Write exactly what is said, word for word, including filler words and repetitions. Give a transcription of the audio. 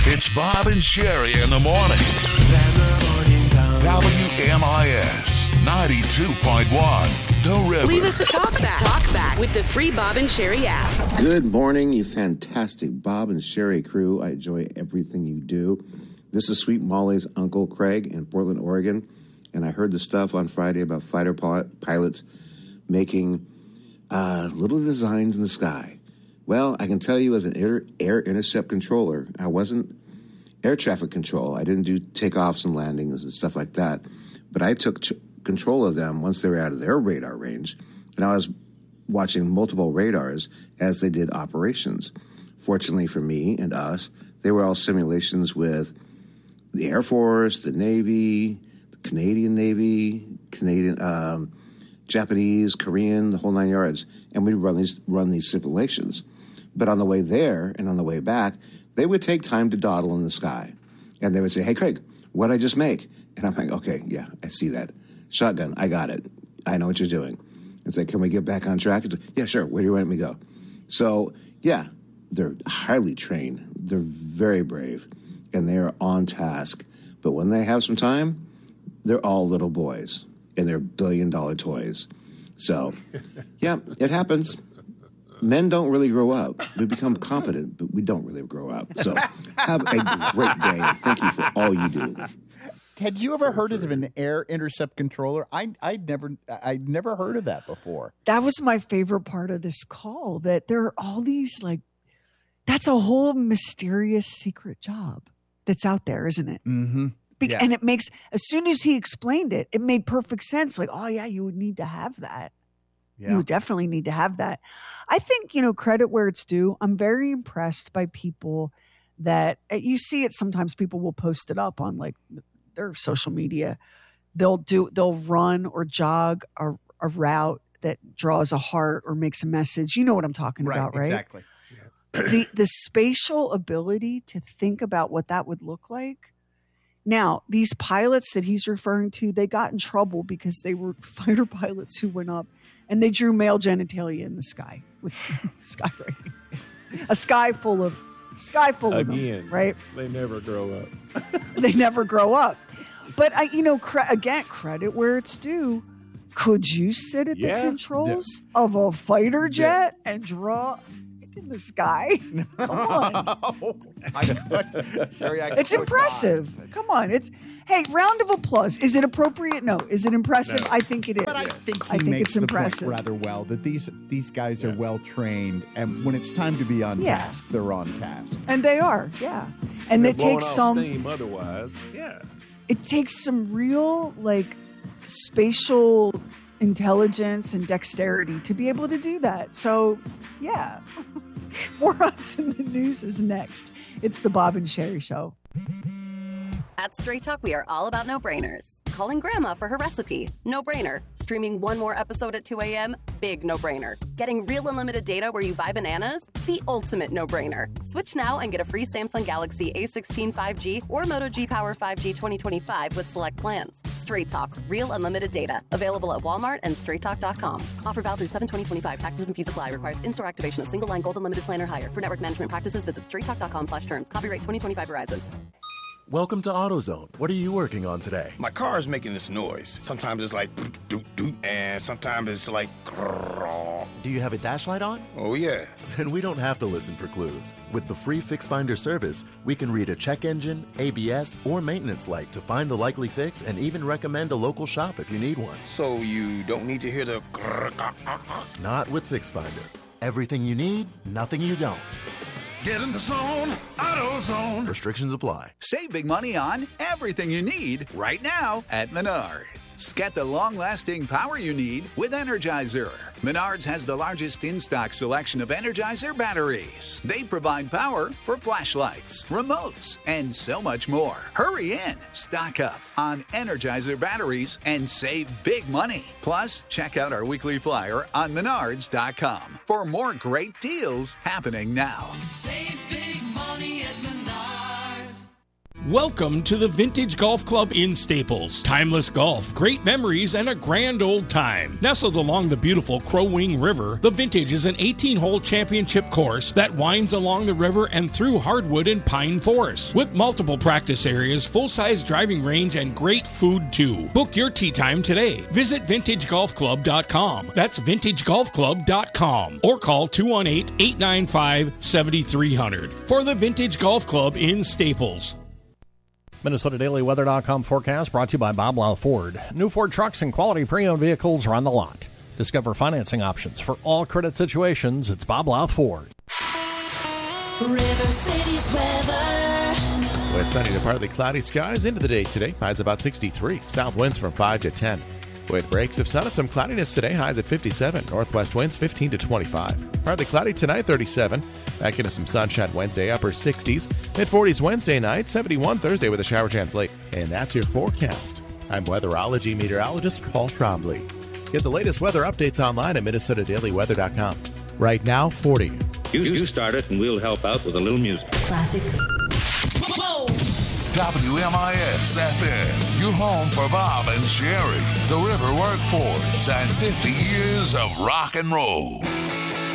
It's Bob and Sherry in the morning. W M I S ninety-two point one, The River. Leave us a talk back. Talk back with the free Bob and Sherry app. Good morning, you fantastic Bob and Sherry crew. I enjoy everything you do. This is Sweet Molly's Uncle Craig in Portland, Oregon. And I heard the stuff on Friday about fighter pilots making uh, little designs in the sky. Well, I can tell you as an air, air intercept controller, I wasn't air traffic control. I didn't do takeoffs and landings and stuff like that. But I took ch- control of them once they were out of their radar range. And I was watching multiple radars as they did operations. Fortunately for me and us, they were all simulations with the Air Force, the Navy, the Canadian Navy, Canadian, um, Japanese, Korean, the whole nine yards. And we'd run these, run these simulations. But on the way there and on the way back, they would take time to dawdle in the sky. And they would say, hey, Craig, what'd I just make? And I'm like, okay, yeah, I see that. Shotgun, I got it. I know what you're doing. It's like, can we get back on track? Like, yeah, sure. Where do you want me to go? So, yeah, they're highly trained. They're very brave. And they are on task. But when they have some time, they're all little boys. And they're billion-dollar toys. So, yeah, it happens. Men don't really grow up. We become competent, but we don't really grow up. So have a great day, and thank you for all you do. Had you ever heard of an air intercept controller? I I'd never I'd never heard of that before. That was my favorite part of this call, that there are all these, like, that's a whole mysterious secret job that's out there, isn't it? Mm-hmm. Be- yeah. And it makes, as soon as he explained it, it made perfect sense. Like, oh, yeah, you would need to have that. Yeah. You would definitely need to have that. I think, you know, credit where it's due. I'm very impressed by people that, you see it sometimes, people will post it up on like their social media. They'll do, they'll run or jog a, a route that draws a heart or makes a message. You know what I'm talking right, about, right? Exactly. the the spatial ability to think about what that would look like. Now, these pilots that he's referring to, they got in trouble because they were fighter pilots who went up and they drew male genitalia in the sky with skywriting. A sky full of sky full of Again, them, right? They never grow up. They never grow up. But I, you know, cre- again, credit where it's due. Could you sit at Yeah. the controls yeah. of a fighter jet yeah. and draw in the sky? Come on. I, Sherry, I it's impressive. God. Come on. It's hey, round of applause. Is it appropriate? No. Is it impressive? No. I think it is. But I think he I think makes it's the impressive. point rather well that these these guys yeah. are well trained, and when it's time to be on yeah. task, they're on task. And they are, yeah. And They're it takes some steam otherwise. Yeah. It takes some real like spatial intelligence and dexterity to be able to do that. So, yeah. More Odds in the News is next. It's the Bob and Sherry Show. At Straight Talk, we are all about no-brainers. Calling Grandma for her recipe, no-brainer. Streaming one more episode at two a.m., big no-brainer. Getting real unlimited data where you buy bananas, the ultimate no-brainer. Switch now and get a free Samsung Galaxy A sixteen five G or Moto G Power five G twenty twenty-five with select plans. Straight Talk, real unlimited data. Available at Walmart and straight talk dot com. Offer valid through seven twenty twenty-five. Taxes and fees apply. Requires in-store activation of single line gold unlimited plan or higher. For network management practices, visit straight talk dot com slash terms. Copyright twenty twenty-five Verizon. Welcome to AutoZone. What are you working on today? My car is making this noise. Sometimes it's like doot doot, and sometimes it's like. Do you have a dash light on? Oh yeah. Then we don't have to listen for clues. With the free Fix Finder service, we can read a check engine, A B S, or maintenance light to find the likely fix and even recommend a local shop if you need one. So you don't need to hear the. Not with Fix Finder. Everything you need, nothing you don't. Get in the zone, AutoZone. Restrictions apply. Save big money on everything you need right now at Menards. Get the long-lasting power you need with Energizer. Menards has the largest in-stock selection of Energizer batteries. They provide power for flashlights, remotes, and so much more. Hurry in, stock up on Energizer batteries and save big money. Plus, check out our weekly flyer on menards dot com for more great deals happening now. Save big money at Menards. Welcome to the Vintage Golf Club in Staples. Timeless golf, great memories, and a grand old time. Nestled along the beautiful Crow Wing River, the Vintage is an eighteen-hole championship course that winds along the river and through hardwood and pine forests. With multiple practice areas, full-size driving range, and great food too. Book your tee time today. Visit vintage golf club dot com. That's vintage golf club dot com. Or call two one eight, eight nine five, seven three zero zero for the Vintage Golf Club in Staples. Minnesota Daily Weather dot com forecast brought to you by Bob Lau Ford. New Ford trucks and quality pre-owned vehicles are on the lot. Discover financing options for all credit situations. It's Bob Lau Ford. River City's weather. With sunny to partly cloudy skies into the day today. Highs about sixty-three. South winds from five to ten. With breaks of sun and some cloudiness today, highs at fifty-seven. Northwest winds fifteen to twenty-five. Partly cloudy tonight, thirty-seven. Back into some sunshine Wednesday, upper sixties. mid-forties Wednesday night, seventy-one Thursday with a shower chance late. And that's your forecast. I'm weatherology meteorologist Paul Trombley. Get the latest weather updates online at Minnesota Daily Weather dot com. Right now, forty. You, you start it and we'll help out with a little music. Classic. W M I S F M, your home for Bob and Sherry, the River Workforce, and fifty years of rock and roll.